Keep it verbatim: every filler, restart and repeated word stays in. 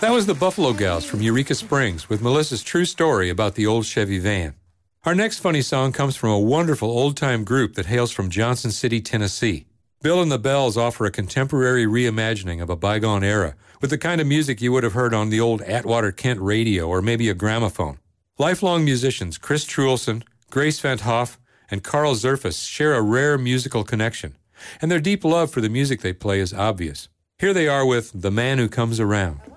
That was the Buffalo Gals from Eureka Springs with Melissa's true story about the old Chevy van. Our next funny song comes from a wonderful old-time group that hails from Johnson City, Tennessee. Bill and the Bells offer a contemporary reimagining of a bygone era with the kind of music you would have heard on the old Atwater Kent radio or maybe a gramophone. Lifelong musicians Chris Truelson, Grace Van Hoff, and Carl Zerfus share a rare musical connection, and their deep love for the music they play is obvious. Here they are with The Man Who Comes Around.